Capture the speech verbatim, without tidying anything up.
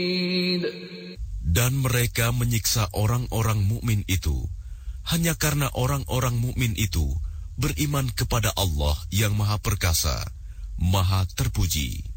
Dan mereka menyiksa orang-orang mukmin itu hanya karena orang-orang mukmin itu beriman kepada Allah yang Maha Perkasa, Maha Terpuji.